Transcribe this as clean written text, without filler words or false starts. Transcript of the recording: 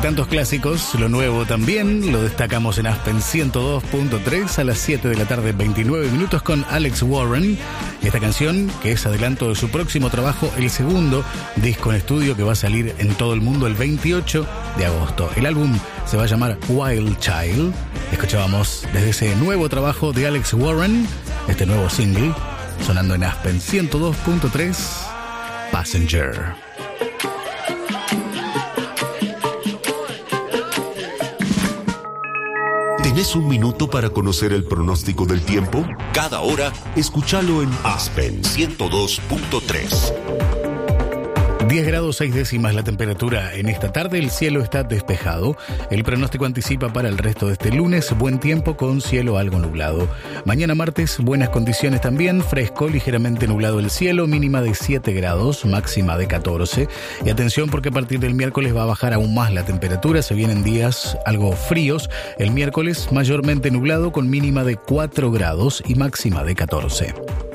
tantos clásicos, lo nuevo también lo destacamos en Aspen 102.3 a las 7 de la tarde, 29 minutos con Alex Warren. Esta canción que es adelanto de su próximo trabajo, el segundo disco en estudio que va a salir en todo el mundo el 28 de agosto. El álbum se va a llamar Wild Child. Escuchábamos desde ese nuevo trabajo de Alex Warren, este nuevo single, sonando en Aspen 102.3, Passenger. ¿Tenés un minuto para conocer el pronóstico del tiempo? Cada hora, escúchalo en Aspen 102.3. 10 grados 6 décimas la temperatura en esta tarde, el cielo está despejado. El pronóstico anticipa para el resto de este lunes buen tiempo con cielo algo nublado. Mañana martes buenas condiciones también, fresco, ligeramente nublado el cielo, mínima de 7 grados, máxima de 14. Y atención porque a partir del miércoles va a bajar aún más la temperatura, se vienen días algo fríos. El miércoles mayormente nublado con mínima de 4 grados y máxima de 14.